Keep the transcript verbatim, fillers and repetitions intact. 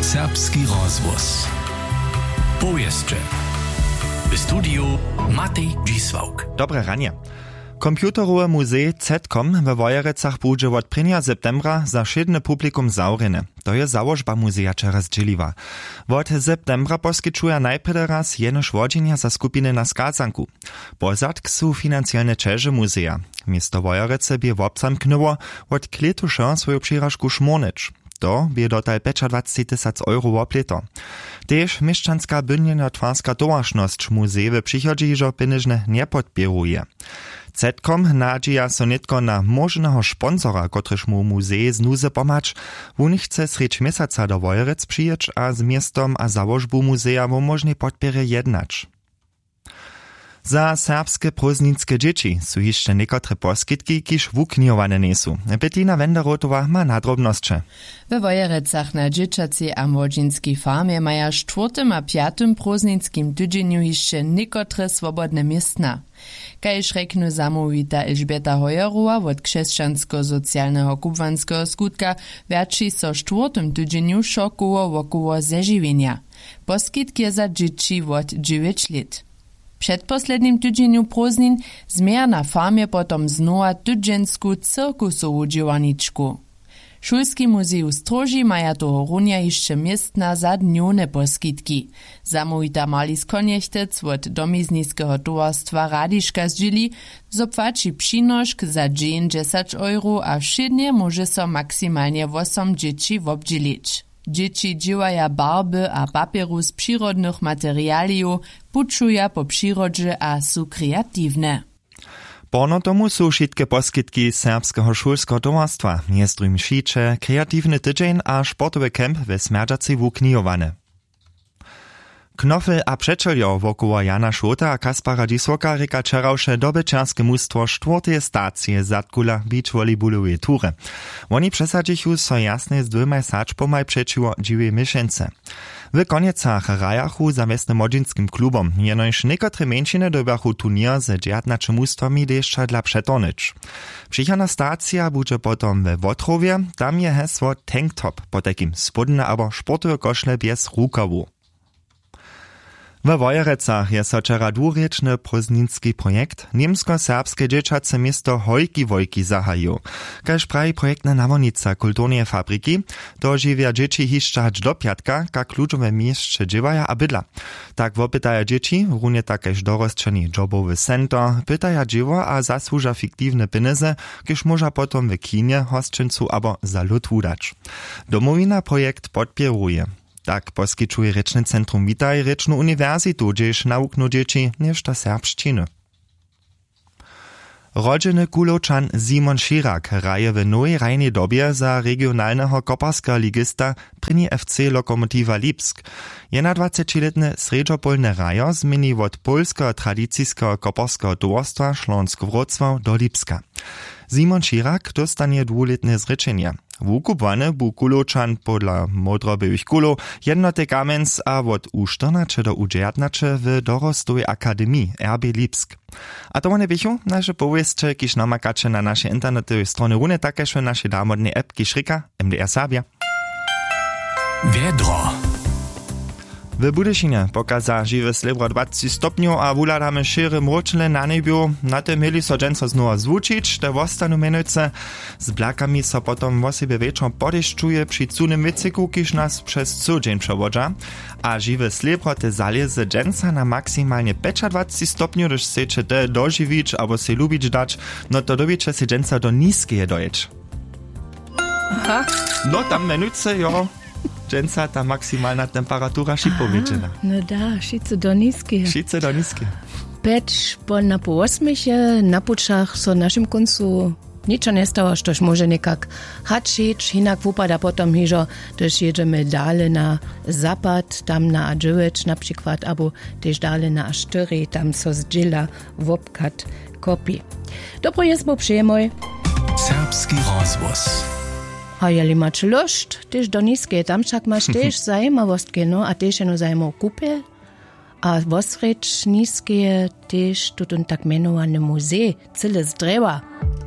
Serbski rozhłos. Powieszcze. W studiu Matej Dzisłauk. Dobre ranie. Komputerowe muzej C E T kom we Wojerecach bude od prvního septembra za šedne publikum zawrene. To je założba muzeja čeraz dźeliwa. Od septembra poskyčuje najprve raz jenož wodźenja za skupiny na skazanku. Pozadk su financialne čeže muzeja. Miesto Wojerece bie wobzamknyło od kletuša swoją přiražku šmornič. To bie dotal dwadzieścia tysięcy euro wopleto. Tež mieszczanska bynjena twarska towarznosć muzeje przychodzi, że pieniężne nie podbieruje. C E T kom nadzieja so nitko na możnego sponsora, kotryż mu muzeje znuze pomacz. Wun chce srecz miesaca do Wojerec przyjeć, a z miestom a założbu muzeja wo możnej podbierze jednacz. Za serbske prózdninske dzieci su jeszcze niekotre poskitki, kiż wukniowane niesu. Bettina Wenderotowa ma nadrobnosće. We Wojerecach na dzieciacej a młodzieńskiej farmie maja czwartym a piatym prózdninskim tydzieniu jeszcze niekotre swobodne miestna. Kajż reknu zamówita Elżbieta Hojerowa od krzeszczansko-socjalnego kubwanskiego skutka wiaczy so czwartym tydzieniu szokowo wokoło zeżywienia. Poskitki za dzieci od dziewięć lat. Przed poslednim tydzieniu prózdnin zmieja na farmie potom znowa tydziensku cirkusową dziewaniczku. Szulski muzej Stroži maja toho runia jeszcze miestna za dniowne poskitki. Zamówita Marlis Koniechtec od domizniskiego towarstwa Radiška zdźili, zopłaci przynoszk za dziesięć euro, a wszednie może so maksymalnie osiem dzieci wobdzielić. Dzieci dziewaja barby a papieru z przyrodnych materialiów, puczuja po przyrodzie a su kreatywne. Porno tomu su wszystkie poskitki serbskiego szulskiego towarstwa, miestru mšiče, kreatywny tydzień a sportowy kemp we Smerdżacej wuknijowane. Knofel a przeczeljo wokoło Jana Šota a Kaspara Dzisłaka reka čerawsze dobečerskie mustwo czwartej stacje zatkula beach volleyballowej tury. Oni przesadzichu so jasne z dwoma saczpomaj przeciwo dziwej miesięce. W koniecach rajachu za westnym młodzieńskim klubom, jenoż niekotre mniejszine dobiachu turnier z dziewiętnastu mustwami deszcza dla przetonyć. Przyjechana stacja będzie potom we Wotrowie, tam je hesło Tank Top, po takim spodne albo sportowe koszle bez rukawu. We Wojerecach je so wczera dwurečny prózdninski projekt niemsko-serbskie dzieciace miasto Hojki Wojki zahajił. Kaž pravi projektna nawodnica kulturnej fabryki, to żywia dzieci hiszczać do piatka, jak kluczowe miejsce dziewaja a bydla. Tak wopytaja dzieci, runie takeż dorosczeni jobowy center, pytaja dziewo a zasłuża fiktywne pieniądze, kiż może potom w kinie, hostincu abo za lud wudać. Domowina projekt podpieruje. Tak poskyčuje Rečne centrum Witaj Rečnu uniwersytu, gdzież nauknu dzieci nieszta serbszczyny. Rodziny Kulowczan Simon Širak raje w nowej rajnej dobie za regionalnego koparskiego ligista pryni F C Lokomotiva Lipsk. Jena dwudziestoletny sredżopolny rajo zmieni od polskiego tradycyjskiego koparskiego towarstwa Śląsk-Wrocław do Lipska. Simon Širak dostanie dwuletne zrečenie. Wukupwane bu Kulowczan podla modrobywych kulów jednoty kamens a od U czternaście do U dziewiętnaście w dorostowej akademii R B Lipsk. A to one wiecie, nasze powieście, kiż namakacie na nasze internetowe strony rune takeż nasze damodne appki Šrika M D R Serbia. Wiedro. W Budyšinie pokaza żywe slebro dwadzieścia stopniów, a wuladamy szyry mroczne na niebiu. Na tym mieli so dżęco znowu zwučić, te wostanu menujce. Z blakami so potom w sobie wieczor podeszczuje przy cunym wycyku, kiż nas przez co dzień przewodza. A żywe slebro te zalezy dżęca na maksymalnie dwadzieścia stopniów, gdyż chcecie te dożywić albo se lubić dać, no to dowiecie se dżęca do niskie dojeć. Aha. No tam menujce, jo. Dżęca ta maksymalna temperatura si powiedziana. No da, šice do niskie. Šice do niskie. Peć po na po osmysie, na pučach so našim koncu ničo nie stało, štož może nekak hačić, inak wupada potom hižo, też jedziemy dalej na zapad, tam na dziewięć na przykład, albo też dalej na cztery, tam so zdziela wopkat kopi. Dobro jest bo przyjemoj. Serbski rozhłos. A jeli macie lust, też do niskie, tam však masz też zajmowostki, no, a też jedno zajmow kupel. A wosrecz niskie też tutun tak menowany muzej, cyle z drewa.